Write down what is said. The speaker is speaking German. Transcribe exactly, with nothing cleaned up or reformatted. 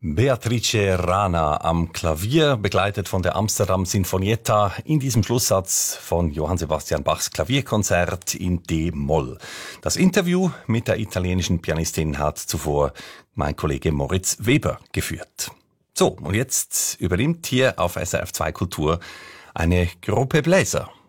Beatrice Rana am Klavier, begleitet von der Amsterdam Sinfonietta in diesem Schlusssatz von Johann Sebastian Bachs Klavierkonzert in D-Moll. Das Interview mit der italienischen Pianistin hat zuvor mein Kollege Moritz Weber geführt. So, und jetzt übernimmt hier auf S R F zwei Kultur eine Gruppe Bläser.